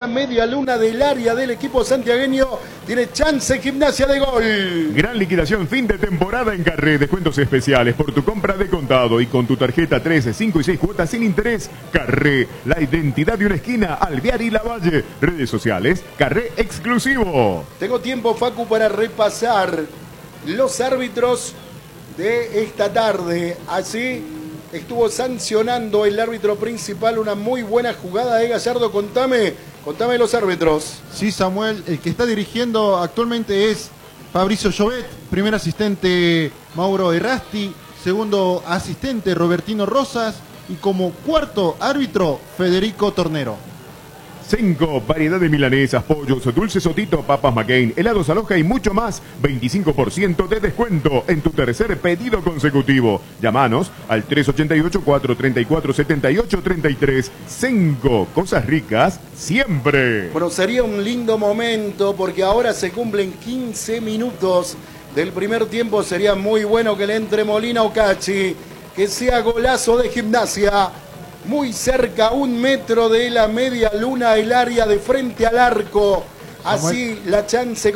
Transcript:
media luna del área del equipo santiagueño. Tiene chance Gimnasia de gol. Gran liquidación fin de temporada en Carré. Descuentos especiales por tu compra de contado y con tu tarjeta 3, 5 y 6 cuotas sin interés. Carré, la identidad de una esquina, Alvear y Lavalle. Redes sociales, Carré Exclusivo. Tengo tiempo, Facu, para repasar los árbitros de esta tarde. Así estuvo sancionando el árbitro principal una muy buena jugada de Gallardo. Contame los árbitros. Sí, Samuel, el que está dirigiendo actualmente es Fabricio Llobet, primer asistente Mauro Errasti, segundo asistente Robertino Rosas y como cuarto árbitro Federico Tornero. Senco, variedad de milanesas, pollos, dulces Sotito, papas McCain, helados Aloja y mucho más. 25% de descuento en tu tercer pedido consecutivo. Llámanos al 384-434-7833. Senco, cosas ricas siempre. Bueno, sería un lindo momento porque ahora se cumplen 15 minutos del primer tiempo. Sería muy bueno que le entre Molina o Cachi, que sea golazo de Gimnasia. Muy cerca, 1 metro de la media luna, el área de frente al arco. Así la chance